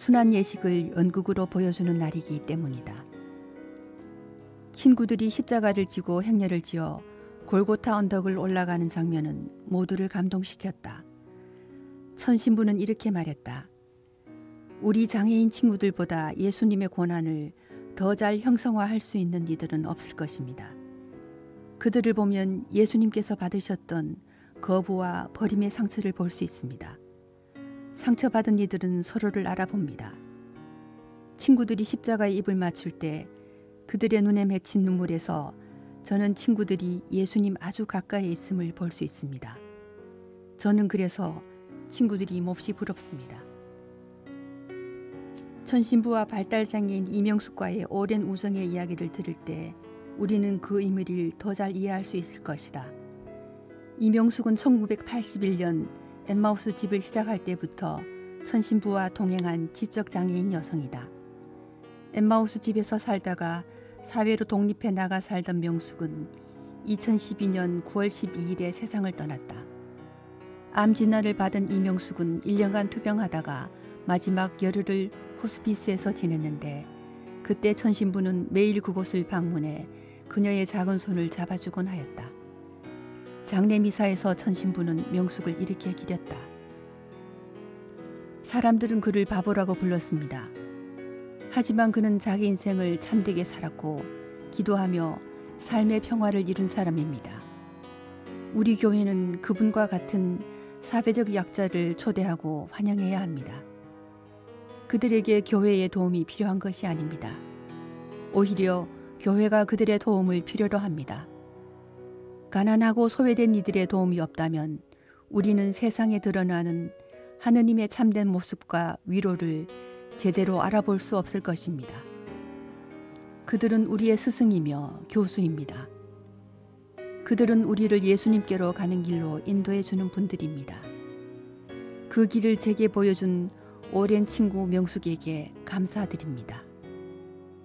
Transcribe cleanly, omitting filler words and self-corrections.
순환 예식을 연극으로 보여주는 날이기 때문이다. 친구들이 십자가를 지고 행렬을 지어 골고타 언덕을 올라가는 장면은 모두를 감동시켰다. 천신부는 이렇게 말했다. 우리 장애인 친구들보다 예수님의 고난을 더 잘 형성화할 수 있는 이들은 없을 것입니다. 그들을 보면 예수님께서 받으셨던 거부와 버림의 상처를 볼 수 있습니다. 상처받은 이들은 서로를 알아봅니다. 친구들이 십자가에 입을 맞출 때 그들의 눈에 맺힌 눈물에서 저는 친구들이 예수님 아주 가까이에 있음을 볼 수 있습니다. 저는 그래서 친구들이 몹시 부럽습니다. 천신부와 발달장애인 이명숙과의 오랜 우정의 이야기를 들을 때 우리는 그 의미를 더 잘 이해할 수 있을 것이다. 이명숙은 1981년 엠마우스 집을 시작할 때부터 천신부와 동행한 지적장애인 여성이다. 엠마우스 집에서 살다가 사회로 독립해 나가 살던 명숙은 2012년 9월 12일에 세상을 떠났다. 암 진단을 받은 이명숙은 1년간 투병하다가 마지막 열흘을 호스피스에서 지냈는데 그때 천신부는 매일 그곳을 방문해 그녀의 작은 손을 잡아주곤 하였다. 장례 미사에서 천신부는 명숙을 이렇게 기렸다. 사람들은 그를 바보라고 불렀습니다. 하지만 그는 자기 인생을 참되게 살았고 기도하며 삶의 평화를 이룬 사람입니다. 우리 교회는 그분과 같은 사회적 약자를 초대하고 환영해야 합니다. 그들에게 교회의 도움이 필요한 것이 아닙니다. 오히려 교회가 그들의 도움을 필요로 합니다. 가난하고 소외된 이들의 도움이 없다면 우리는 세상에 드러나는 하느님의 참된 모습과 위로를 제대로 알아볼 수 없을 것입니다. 그들은 우리의 스승이며 교수입니다. 그들은 우리를 예수님께로 가는 길로 인도해 주는 분들입니다. 그 길을 제게 보여준 오랜 친구 명숙에게 감사드립니다.